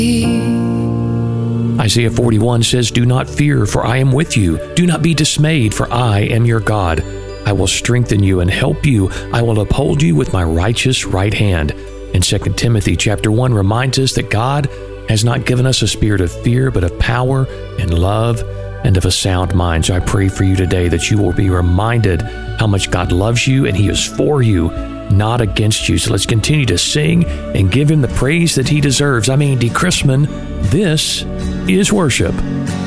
Isaiah 41 says, "Do not fear, for I am with you. Do not be dismayed, for I am your God. I will strengthen you and help you. I will uphold you with my righteous right hand." And 2 Timothy chapter 1 reminds us that God has not given us a spirit of fear, but of power and love and of a sound mind. So I pray for you today that you will be reminded how much God loves you and He is for you, not against you. So let's continue to sing and give Him the praise that He deserves. I'm Andy Chrisman. This is worship.